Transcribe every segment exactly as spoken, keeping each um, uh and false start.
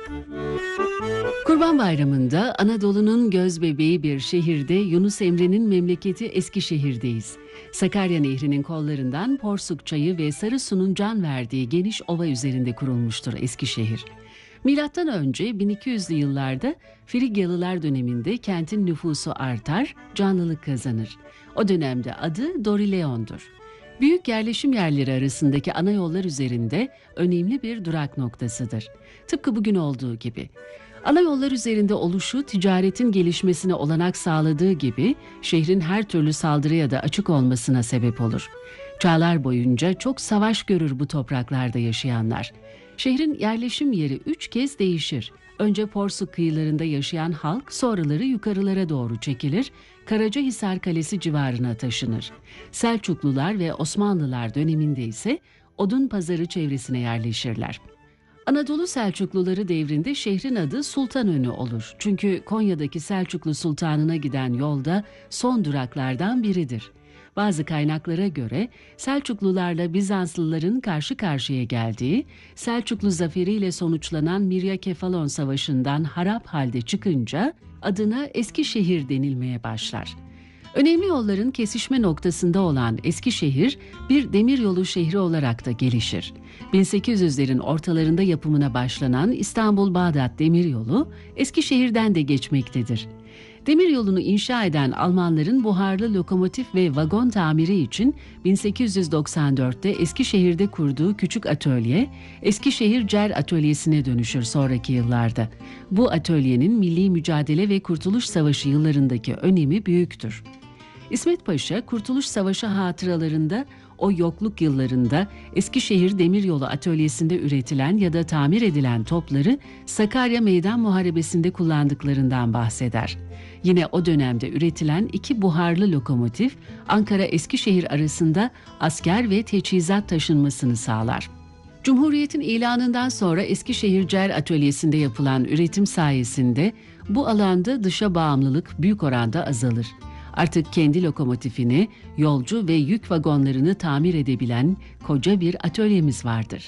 Kurban Bayramı'nda Anadolu'nun gözbebeği bir şehirde Yunus Emre'nin memleketi Eskişehir'deyiz. Sakarya Nehri'nin kollarından Porsuk Çayı ve Sarısu'nun can verdiği geniş ova üzerinde kurulmuştur Eskişehir. Milattan önce bin iki yüzlü yıllarda Frigyalılar döneminde kentin nüfusu artar, canlılık kazanır. O dönemde adı Dorileon'dur. Büyük yerleşim yerleri arasındaki ana yollar üzerinde önemli bir durak noktasıdır. Tıpkı bugün olduğu gibi. Ana yollar üzerinde oluşu ticaretin gelişmesine olanak sağladığı gibi şehrin her türlü saldırıya da açık olmasına sebep olur. Çağlar boyunca çok savaş görür bu topraklarda yaşayanlar. Şehrin yerleşim yeri üç kez değişir. Önce Porsuk kıyılarında yaşayan halk sonraları yukarılara doğru çekilir, Karacahisar Kalesi civarına taşınır. Selçuklular ve Osmanlılar döneminde ise Odunpazarı çevresine yerleşirler. Anadolu Selçukluları devrinde şehrin adı Sultanönü olur. Çünkü Konya'daki Selçuklu Sultanı'na giden yolda son duraklardan biridir. Bazı kaynaklara göre Selçuklularla Bizanslıların karşı karşıya geldiği, Selçuklu zaferiyle sonuçlanan Miryakefalon Savaşı'ndan harap halde çıkınca adına Eskişehir denilmeye başlar. Önemli yolların kesişme noktasında olan Eskişehir, bir demiryolu şehri olarak da gelişir. bin sekiz yüzlerin ortalarında yapımına başlanan İstanbul-Bağdat Demiryolu, Eskişehir'den de geçmektedir. Demiryolunu inşa eden Almanların buharlı lokomotif ve vagon tamiri için bin sekiz yüz doksan dörtte Eskişehir'de kurduğu küçük atölye, Eskişehir Cer Atölyesi'ne dönüşür sonraki yıllarda. Bu atölyenin milli mücadele ve Kurtuluş Savaşı yıllarındaki önemi büyüktür. İsmet Paşa, Kurtuluş Savaşı hatıralarında o yokluk yıllarında Eskişehir Demiryolu Atölyesi'nde üretilen ya da tamir edilen topları Sakarya Meydan Muharebesi'nde kullandıklarından bahseder. Yine o dönemde üretilen iki buharlı lokomotif Ankara-Eskişehir arasında asker ve teçhizat taşınmasını sağlar. Cumhuriyet'in ilanından sonra Eskişehir Cer Atölyesi'nde yapılan üretim sayesinde bu alanda dışa bağımlılık büyük oranda azalır. Artık kendi lokomotifini, yolcu ve yük vagonlarını tamir edebilen koca bir atölyemiz vardır.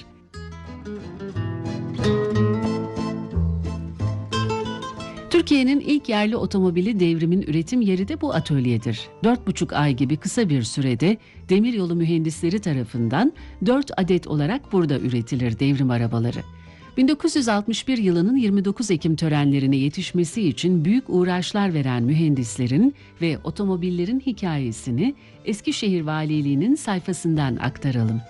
Türkiye'nin ilk yerli otomobili Devrim'in üretim yeri de bu atölyedir. Dört buçuk ay gibi kısa bir sürede demiryolu mühendisleri tarafından dört adet olarak burada üretilir Devrim arabaları. bin dokuz yüz altmış bir yılının yirmi dokuz Ekim törenlerine yetişmesi için büyük uğraşlar veren mühendislerin ve otomobillerin hikayesini Eskişehir Valiliği'nin sayfasından aktaralım.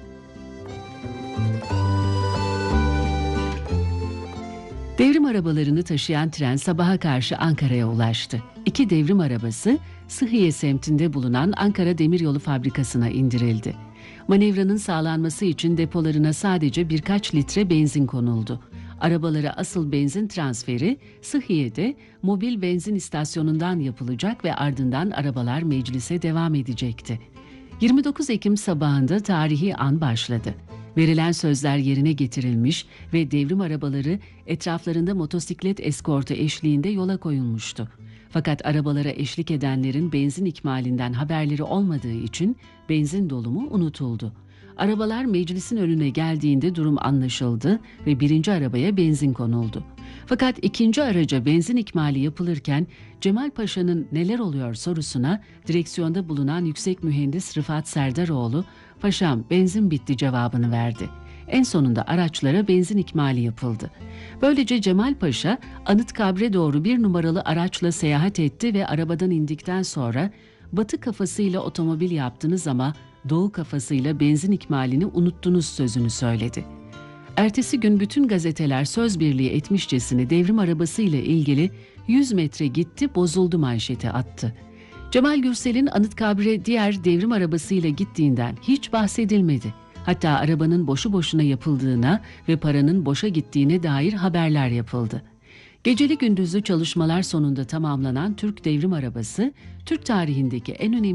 Devrim arabalarını taşıyan tren sabaha karşı Ankara'ya ulaştı. İki devrim arabası Sıhhiye semtinde bulunan Ankara Demiryolu Fabrikası'na indirildi. Manevranın sağlanması için depolarına sadece birkaç litre benzin konuldu. Arabalara asıl benzin transferi Sıhhiye'de mobil benzin istasyonundan yapılacak ve ardından arabalar meclise devam edecekti. yirmi dokuz Ekim sabahında tarihi an başladı. Verilen sözler yerine getirilmiş ve devrim arabaları etraflarında motosiklet eskortu eşliğinde yola koyulmuştu. Fakat arabalara eşlik edenlerin benzin ikmalinden haberleri olmadığı için benzin dolumu unutuldu. Arabalar meclisin önüne geldiğinde durum anlaşıldı ve birinci arabaya benzin konuldu. Fakat ikinci araca benzin ikmali yapılırken Cemal Paşa'nın neler oluyor sorusuna direksiyonda bulunan yüksek mühendis Rıfat Serdaroğlu, "Paşam, benzin bitti" cevabını verdi. En sonunda araçlara benzin ikmali yapıldı. Böylece Cemal Paşa Anıtkabir'e doğru bir numaralı araçla seyahat etti ve arabadan indikten sonra "Batı kafasıyla otomobil yaptınız ama Doğu kafasıyla benzin ikmalini unuttunuz" sözünü söyledi. Ertesi gün bütün gazeteler söz birliği etmişçesine devrim arabası ile ilgili yüz metre gitti bozuldu manşeti attı. Cemal Gürsel'in Anıtkabir'e diğer devrim arabasıyla gittiğinden hiç bahsedilmedi. Hatta arabanın boşu boşuna yapıldığına ve paranın boşa gittiğine dair haberler yapıldı. Geceli gündüzlü çalışmalar sonunda tamamlanan Türk devrim arabası, Türk tarihindeki en önemli